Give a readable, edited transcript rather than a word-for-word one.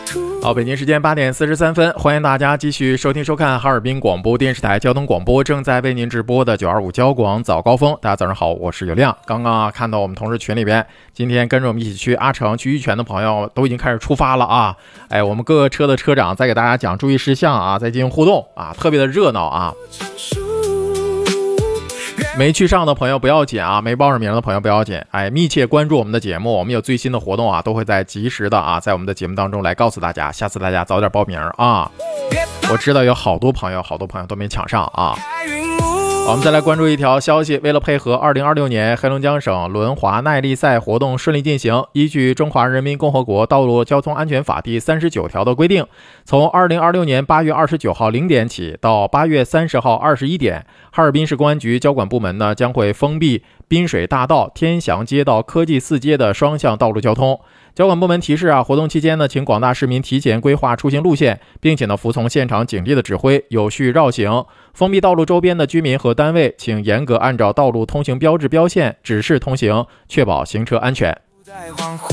好，北京时间8点43分，欢迎大家继续收听收看哈尔滨广播电视台交通广播正在为您直播的925交广早高峰。大家早上好，我是有亮。刚刚看到我们同事群里边，今天跟着我们一起去阿城去玉泉的朋友都已经开始出发了啊！哎，我们各个车的车长在给大家讲注意事项啊，在进行互动啊，特别的热闹啊。没去上的朋友不要紧啊，没报上名的朋友不要紧，哎，密切关注我们的节目，我们有最新的活动啊，都会在及时的啊，在我们的节目当中来告诉大家，下次大家早点报名啊。我知道有好多朋友都没抢上啊。我们再来关注一条消息，为了配合2026年黑龙江省轮滑耐力赛活动顺利进行，依据《中华人民共和国道路交通安全法》第39条的规定，从2026年8月29号0点起到8月30号21点，哈尔滨市公安局交管部门呢将会封闭滨水大道、天祥街道、科技4街的双向道路交通。交管部门提示啊，活动期间呢，请广大市民提前规划出行路线，并且呢服从现场警力的指挥，有序绕行。封闭道路周边的居民和单位，请严格按照道路通行标志标线指示通行，确保行车安全。